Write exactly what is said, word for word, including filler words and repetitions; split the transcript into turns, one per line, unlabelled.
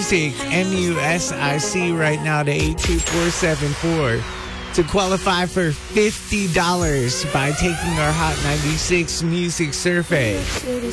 Music, M U S I C, right now to eight two four seven four to qualify for fifty dollars by taking our Hot ninety-six Music Survey.